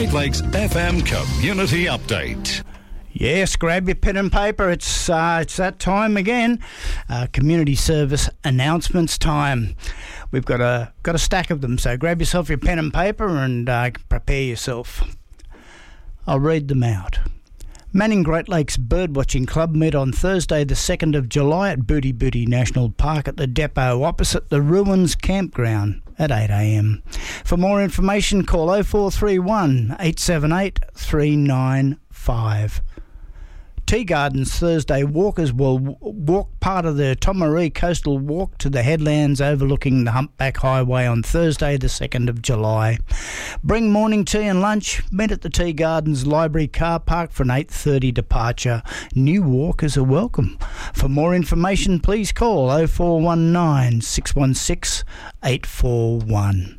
Great Lakes FM Community Update. Yes, grab your pen and paper. It's that time again. Community service announcements time. We've got a stack of them, so grab yourself your pen and paper and prepare yourself. I'll read them out. Manning Great Lakes Birdwatching Club met on Thursday the 2nd of July at Booty Booty National Park at the depot opposite the Ruins Campground at 8 a.m. For more information, call 0431 878 395. Tea Gardens Thursday walkers will walk part of the Tomaree Coastal Walk to the headlands overlooking the Humpback Highway on Thursday the 2nd of July. Bring morning tea and lunch. Meet at the Tea Gardens Library car park for an 8:30 departure. New walkers are welcome. For more information, please call 0419 616 841.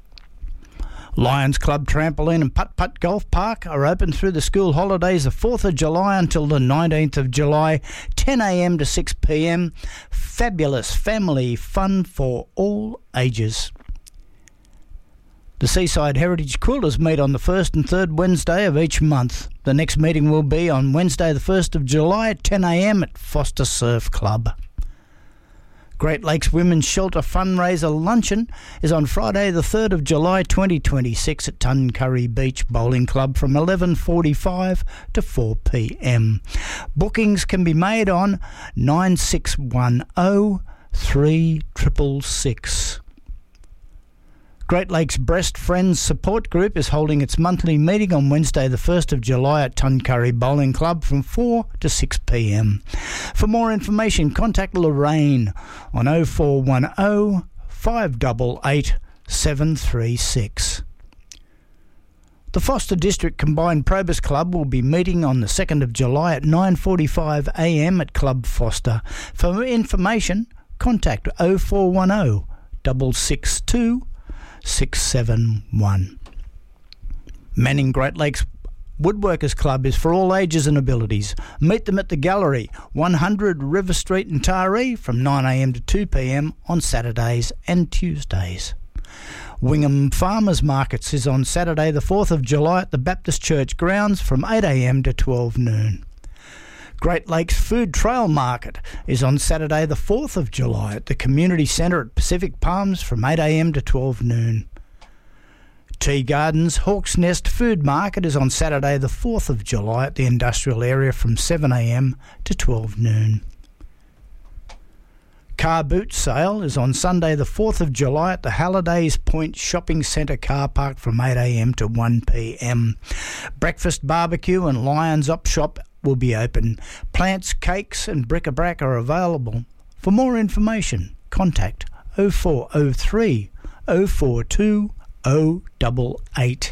Lions Club Trampoline and Putt-Putt Golf Park are open through the school holidays the 4th of July until the 19th of July, 10 a.m. to 6 p.m. Fabulous family fun for all ages. The Seaside Heritage Quilters meet on the first and third Wednesday of each month. The next meeting will be on Wednesday the 1st of July at 10 a.m. at Foster Surf Club. Great Lakes Women's Shelter Fundraiser Luncheon is on Friday the 3rd of July 2026 at Tuncurry Beach Bowling Club from 11:45 to 4 p.m. Bookings can be made on 9610 3666. Great Lakes Breast Friends Support Group is holding its monthly meeting on Wednesday the 1st of July at Tuncurry Bowling Club from 4 to 6 p.m. For more information, contact Lorraine on 0410 588 736. The Foster District Combined Probus Club will be meeting on the 2nd of July at 9:45 a.m. at Club Foster. For information, contact 0410 662 671. Manning Great Lakes Woodworkers Club is for all ages and abilities. Meet them at the Gallery, 100 River Street in Taree from 9 a.m. to 2 p.m. on Saturdays and Tuesdays. Wingham Farmers Markets is on Saturday the 4th of July at the Baptist Church grounds from 8 a.m. to 12 noon. Great Lakes Food Trail Market is on Saturday the 4th of July at the Community Centre at Pacific Palms from 8 a.m. to 12 noon. Tea Gardens Hawk's Nest Food Market is on Saturday the 4th of July at the industrial area from 7 a.m. to 12 noon. Car Boot Sale is on Sunday the 4th of July at the Hallidays Point Shopping Centre car park from 8 a.m. to 1 p.m. Breakfast barbecue and Lions Op Shop will be open. Plants, cakes and bric-a-brac are available. For more information, contact 0403 042 088.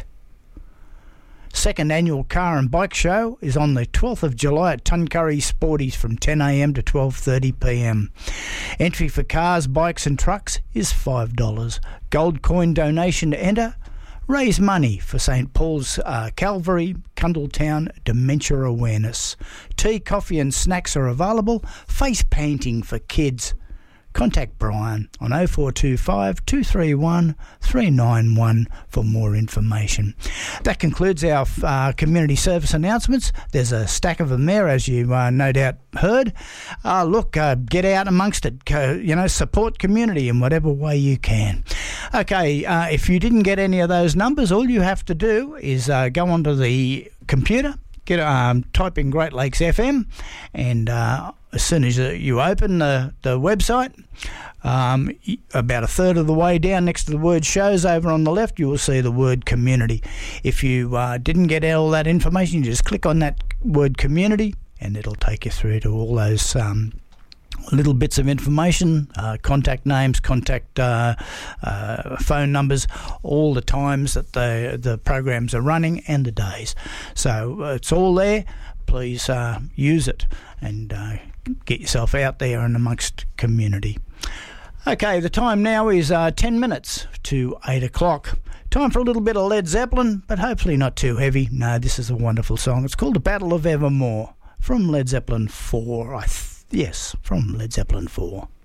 Second annual Car and Bike Show is on the 12th of July at Tuncurry Sporties from 10 a.m. to 12:30 p.m. Entry for cars, bikes and trucks is $5. Gold coin donation to enter. Raise money for St Paul's Calvary, Cundletown Dementia Awareness. Tea, coffee and snacks are available. Face painting for kids. Contact Brian on 0425 231 391 for more information. That concludes our community service announcements. There's a stack of them there, as you no doubt heard. Get out amongst it. Support community in whatever way you can. Okay, if you didn't get any of those numbers, all you have to do is go onto the computer, type in Great Lakes FM, and as soon as you open the website, about a third of the way down next to the word shows over on the left, you will see the word community. If you didn't get all that information, you just click on that word community and it'll take you through to all those little bits of information, contact names, contact phone numbers, all the times that the programs are running and the days. So it's all there. Please use it and get yourself out there and amongst community. Okay, the time now is 10 minutes to 8 o'clock. Time for a little bit of Led Zeppelin, but hopefully not too heavy. No, this is a wonderful song. It's called The Battle of Evermore from Led Zeppelin 4. Yes, from Led Zeppelin 4.